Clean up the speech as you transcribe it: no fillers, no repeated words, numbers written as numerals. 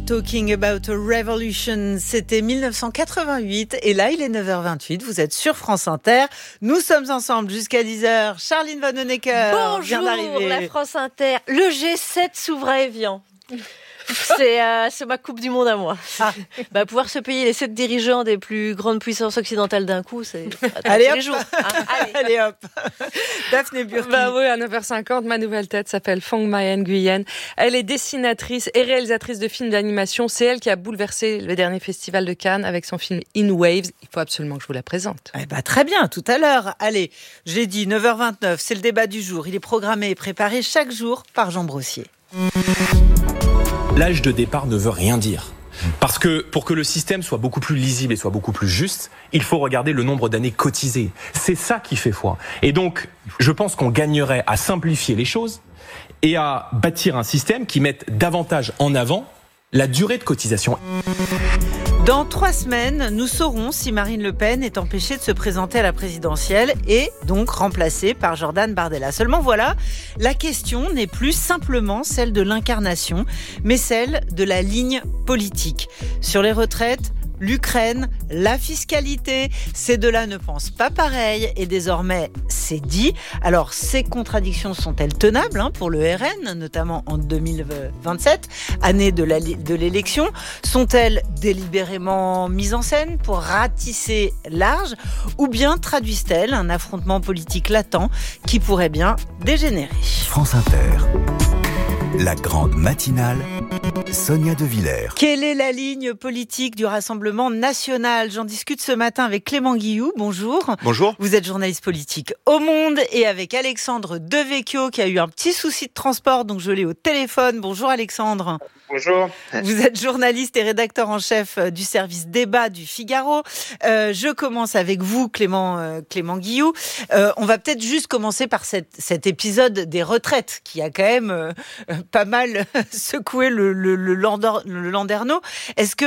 Talking About a Revolution, c'était 1988 et là il est 9h28, vous êtes sur France Inter, nous sommes ensemble jusqu'à 10h, Charline Vanhoenacker vient d'arriver. Bonjour la France Inter, le G7 s'ouvre à Évian. C'est ma coupe du monde à moi. Pouvoir se payer les 7 dirigeants des plus grandes puissances occidentales d'un coup, c'est allez, tous hop. les jours. Allez hop, Daphné Burki. Oui, à 9h50, ma nouvelle tête s'appelle Phong Ma Nguyen. Elle est dessinatrice et réalisatrice de films d'animation. C'est elle qui a bouleversé le dernier festival de Cannes avec son film In Waves. Il faut absolument que je vous la présente. Très bien, tout à l'heure. Allez, j'ai dit 9h29, c'est le débat du jour. Il est programmé et préparé chaque jour par Jean Brossier. L'âge de départ ne veut rien dire. Parce que pour que le système soit beaucoup plus lisible et soit beaucoup plus juste, il faut regarder le nombre d'années cotisées. C'est ça qui fait foi. Et donc, je pense qu'on gagnerait à simplifier les choses et à bâtir un système qui mette davantage en avant la durée de cotisation. Dans 3 semaines, nous saurons si Marine Le Pen est empêchée de se présenter à la présidentielle et donc remplacée par Jordan Bardella. Seulement voilà, la question n'est plus simplement celle de l'incarnation, mais celle de la ligne politique. Sur les retraites, l'Ukraine, la fiscalité, ces deux-là ne pensent pas pareil et désormais c'est dit. Alors ces contradictions sont-elles tenables pour le RN, notamment en 2027, année de l'élection? Sont-elles délibérément mises en scène pour ratisser large ou bien traduisent-elles un affrontement politique latent qui pourrait bien dégénérer? France Inter, la grande matinale, Sonia De Villers. Quelle est la ligne politique du Rassemblement national? J'en discute ce matin avec Clément Guilloux. Bonjour. Bonjour. Vous êtes journaliste politique au Monde et avec Alexandre Devecchio qui a eu un petit souci de transport, donc je l'ai au téléphone. Bonjour Alexandre. Bonjour. Vous êtes journaliste et rédacteur en chef du service débat du Figaro. Je commence avec vous, Clément Guilloux. On va peut-être juste commencer par cet épisode des retraites qui a quand même pas mal secoué le Landerneau. Est-ce que